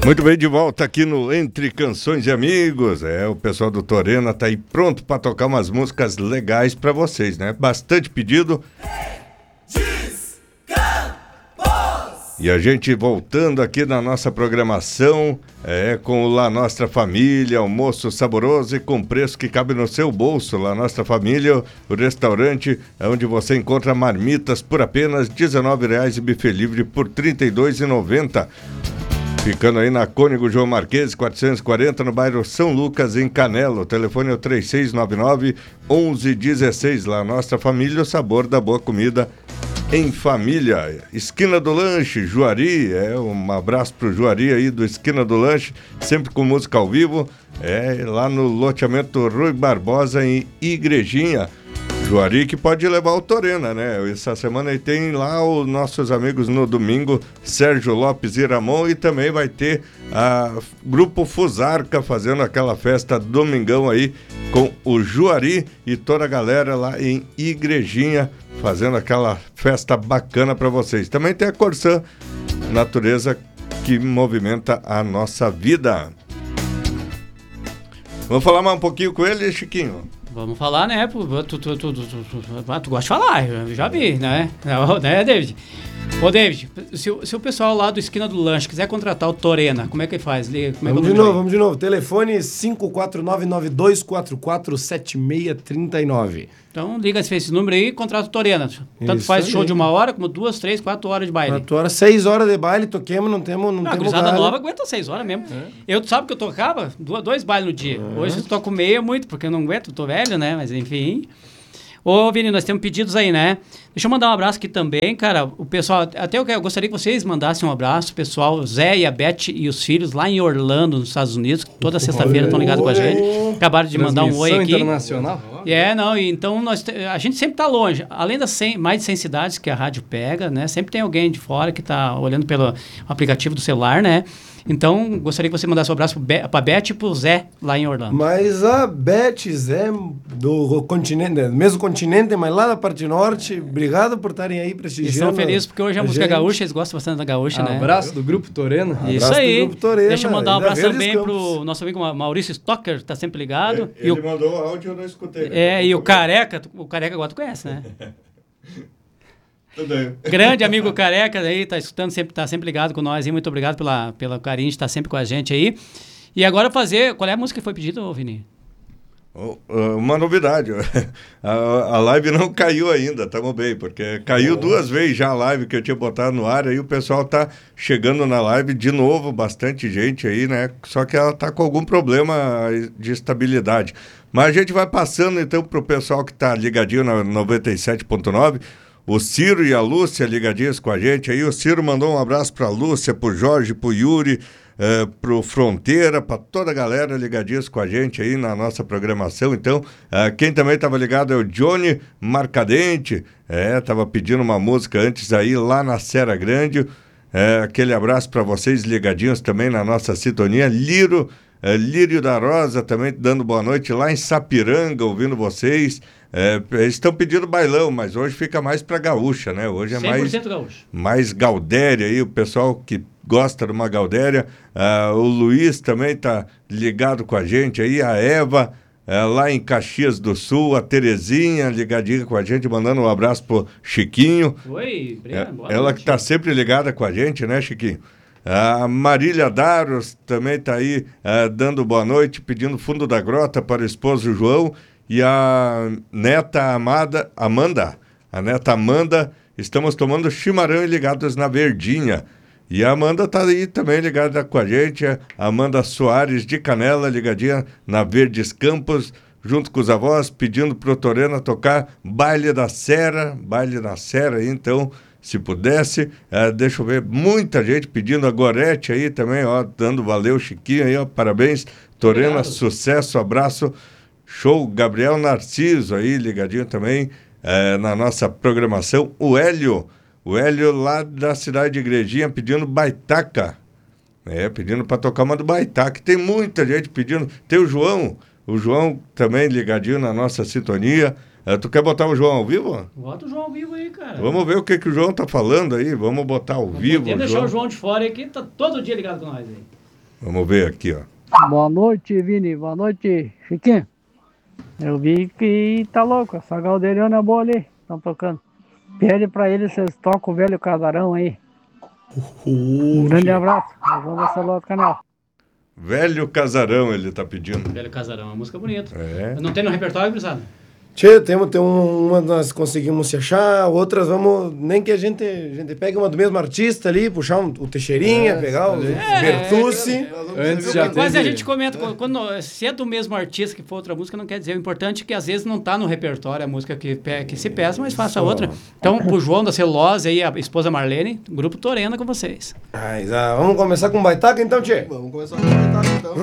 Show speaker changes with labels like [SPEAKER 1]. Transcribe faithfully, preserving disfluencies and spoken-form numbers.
[SPEAKER 1] Muito bem, de volta aqui no Entre Canções e Amigos. É, o pessoal do Torena tá aí pronto para tocar umas músicas legais para vocês, né? Bastante pedido. E a gente voltando aqui na nossa programação, é, com o La Nostra Família, almoço saboroso e com preço que cabe no seu bolso. La Nostra Família, o restaurante onde você encontra marmitas por apenas dezenove reais e buffet livre por trinta e dois reais e noventa centavos. Ficando aí na Cônigo João Marques, quatrocentos e quarenta, no bairro São Lucas, em Canela. O telefone é o três seis nove nove, onze um seis. La Nostra Família, o sabor da boa comida em família. Esquina do Lanche, Juari, é, um abraço pro Juari aí do Esquina do Lanche, sempre com música ao vivo, é, lá no loteamento Rui Barbosa, em Igrejinha. Juari que pode levar o Torena, né? Essa semana aí tem lá os nossos amigos no domingo, Sérgio Lopes e Ramon, e também vai ter a Grupo Fusarca fazendo aquela festa domingão aí com o Juari e toda a galera lá em Igrejinha, fazendo aquela festa bacana para vocês. Também tem a Corsã, natureza que movimenta a nossa vida. Vamos falar mais um pouquinho com ele, Chiquinho?
[SPEAKER 2] Vamos falar, né? Tu, tu, tu, tu, tu, tu, tu gosta de falar, eu já vi, né? Não, né, David? Ô, David, se, se o pessoal lá do Esquina do Lanche quiser contratar o Torena, como é que faz? Liga, como é
[SPEAKER 3] vamos
[SPEAKER 2] que
[SPEAKER 3] de novo, vamos de novo. Telefone cinco quatro nove nove dois quatro quatro sete seis três nove.
[SPEAKER 2] Então, liga esse número aí e contrata o Torena. Tanto
[SPEAKER 3] Isso
[SPEAKER 2] faz
[SPEAKER 3] aí.
[SPEAKER 2] Show de uma hora, como duas, três, quatro horas de baile.
[SPEAKER 3] Quatro horas, seis horas de baile, toquemos, não temos não
[SPEAKER 2] Não, a
[SPEAKER 3] temos
[SPEAKER 2] gurizada
[SPEAKER 3] galho.
[SPEAKER 2] nova aguenta seis horas mesmo. É. Eu, tu sabe que eu tocava duas, dois bailes no dia. É. Hoje eu toco meia muito, porque eu não aguento, eu tô velho, né? Mas enfim. Ô, Vini, nós temos pedidos aí, né? Deixa eu mandar um abraço aqui também, cara. O pessoal, até eu, eu gostaria que vocês mandassem um abraço, o pessoal, o Zé e a Beth e os filhos lá em Orlando, nos Estados Unidos, que toda sexta-feira estão ligados com a gente. Acabaram de mandar um oi aqui.
[SPEAKER 4] Internacional.
[SPEAKER 2] É, não, e então nós te, a gente sempre tá longe. Além das cem, mais de cem cidades que a rádio pega, né? Sempre tem alguém de fora que tá olhando pelo aplicativo do celular, né? Então, gostaria que você mandasse um abraço para a Beth e para o Zé, lá em Orlando.
[SPEAKER 3] Mas a Beth e Zé, do continente, do mesmo continente, mas lá da parte norte, obrigado por estarem aí prestigiando.
[SPEAKER 2] Eles estão felizes porque hoje a, a música
[SPEAKER 3] gente.
[SPEAKER 2] gaúcha, eles gostam bastante da gaúcha, né?
[SPEAKER 4] Abraço do Grupo Torena.
[SPEAKER 2] Isso
[SPEAKER 3] abraço
[SPEAKER 2] aí.
[SPEAKER 3] do Grupo Torena.
[SPEAKER 2] Deixa eu mandar um abraço também
[SPEAKER 3] para
[SPEAKER 2] o nosso amigo Maurício Stocker, que está sempre ligado.
[SPEAKER 1] É, ele
[SPEAKER 2] e o,
[SPEAKER 1] mandou o áudio, eu não escutei. Né?
[SPEAKER 2] É, e o Careca, o Careca agora tu conhece, né?
[SPEAKER 1] Tudo
[SPEAKER 2] Grande amigo Careca aí, tá escutando, sempre, tá sempre ligado com nós aí. Muito obrigado pela, pela carinho de estar sempre com a gente aí. E agora fazer, qual é a música que foi pedida, Vini?
[SPEAKER 1] Uma novidade, a, a live não caiu ainda, estamos bem, porque caiu duas vezes já a live que eu tinha botado no ar, aí o pessoal tá chegando na live de novo, bastante gente aí, né? Só que ela tá com algum problema de estabilidade. Mas a gente vai passando então pro pessoal que tá ligadinho na noventa e sete ponto nove. O Ciro e a Lúcia ligadinhos com a gente aí. O Ciro mandou um abraço para a Lúcia, para o Jorge, para o Yuri, uh, para o Fronteira, para toda a galera ligadinhos com a gente aí na nossa programação. Então, uh, quem também estava ligado é o Johnny Marcadente, estava é, pedindo uma música antes aí lá na Serra Grande. É, aquele abraço para vocês ligadinhos também na nossa sintonia. Liro, uh, Lírio da Rosa também dando boa noite lá em Sapiranga, ouvindo vocês. É, eles estão pedindo bailão, mas hoje fica mais para gaúcha, né? Hoje é mais,
[SPEAKER 2] gaúcho.
[SPEAKER 1] mais gaudéria aí, o pessoal que gosta de uma gaudéria. Ah, o Luiz também está ligado com a gente aí, a Eva, ah, lá em Caxias do Sul, a Terezinha ligadinha com a gente, mandando um abraço pro Chiquinho.
[SPEAKER 2] Oi, Breno, boa
[SPEAKER 1] Ela
[SPEAKER 2] noite.
[SPEAKER 1] que está sempre ligada com a gente, né, Chiquinho? A Marília Daros também está aí ah, dando boa noite, pedindo fundo da grota para o esposo João. E a neta amada, Amanda, a neta Amanda, estamos tomando chimarrão e ligados na Verdinha. E a Amanda está aí também ligada com a gente, a Amanda Soares de Canela, ligadinha na Verdes Campos, junto com os avós, pedindo pro Torena tocar Baile da Serra, Baile da Serra aí, então, se pudesse, uh, deixa eu ver, muita gente pedindo, a Gorete aí também, ó, dando valeu, Chiquinho aí, ó, parabéns, Torena, obrigado. Sucesso, abraço. Show, Gabriel Narciso aí, ligadinho também é, na nossa programação. O Hélio, o Hélio lá da cidade de Igrejinha pedindo baitaca. É, pedindo para tocar uma do baitaca. Tem muita gente pedindo. Tem o João, o João também ligadinho na nossa sintonia. É, tu quer botar o João ao vivo?
[SPEAKER 2] Bota o João ao vivo aí, cara.
[SPEAKER 1] Vamos ver o que, que o João tá falando aí. Vamos botar ao
[SPEAKER 2] Vamos
[SPEAKER 1] vivo.
[SPEAKER 2] Vamos deixar
[SPEAKER 1] João.
[SPEAKER 2] o João de fora aí, que tá todo dia ligado com nós aí.
[SPEAKER 1] Vamos ver aqui, ó.
[SPEAKER 4] Boa noite, Vini. Boa noite, Chiquinho. Eu vi que tá louco. Essa galdeirona é boa ali. Estão tocando. Pede pra eles se eles tocam o velho casarão aí. Um grande abraço. Nós vamos ver do canal.
[SPEAKER 1] Velho Casarão, ele tá pedindo.
[SPEAKER 2] Velho Casarão, é uma música bonita.
[SPEAKER 1] É.
[SPEAKER 2] Não tem no repertório, gurizada?
[SPEAKER 3] Tchê, temos, tem um, uma nós conseguimos se achar, outras vamos, nem que a gente, a gente pegue uma do mesmo artista ali, puxar um, o Teixeirinha,
[SPEAKER 5] É,
[SPEAKER 3] pegar o
[SPEAKER 5] é,
[SPEAKER 3] Bertucci.
[SPEAKER 5] Antes já
[SPEAKER 2] Quase
[SPEAKER 5] teve...
[SPEAKER 2] a gente comenta, quando, quando- se é do mesmo artista que for outra música, não quer dizer. O importante é que às vezes não tá no repertório a música que, pe- que se peça, mas faça outra. Então, pro João da Celulose aí, a esposa Marlene, grupo Torena com vocês.
[SPEAKER 3] Ah, vamos começar com o Baitaca então, Tchê?
[SPEAKER 5] Vamos começar a comentar então.